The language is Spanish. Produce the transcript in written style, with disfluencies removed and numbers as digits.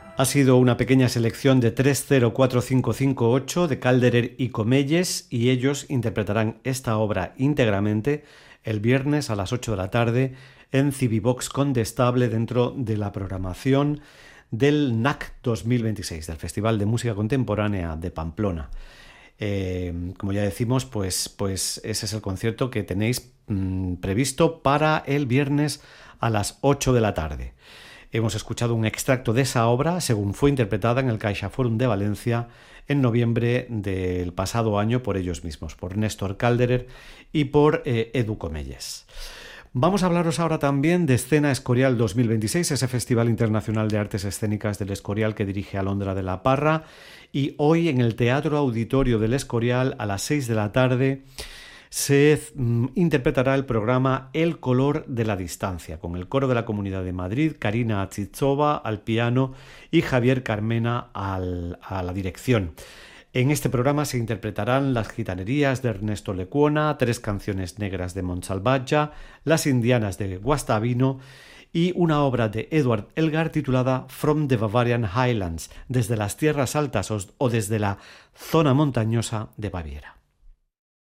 Ha sido una pequeña selección de 304558 de Calderer y Comelles, y ellos interpretarán esta obra íntegramente el viernes a las 8 de la tarde en Civivox Condestable dentro de la programación del NAC 2026, del Festival de Música Contemporánea de Pamplona. Como ya decimos, pues ese es el concierto que tenéis previsto para el viernes a las 8 de la tarde. Hemos escuchado un extracto de esa obra según fue interpretada en el CaixaForum de Valencia en noviembre del pasado año por ellos mismos, por Néstor Calderer y por Edu Comelles. Vamos a hablaros ahora también de Escena Escorial 2026, ese Festival Internacional de Artes Escénicas del Escorial que dirige Alondra de la Parra, y hoy en el Teatro Auditorio del Escorial a las 6 de la tarde se interpretará el programa El color de la distancia, con el coro de la Comunidad de Madrid, Karina Achitzova al piano y Javier Carmena a la dirección. En este programa se interpretarán las gitanerías de Ernesto Lecuona, 3 canciones negras de Montsalvatge, las indianas de Guastavino y una obra de Edward Elgar titulada From the Bavarian Highlands, desde las tierras altas o desde la zona montañosa de Baviera.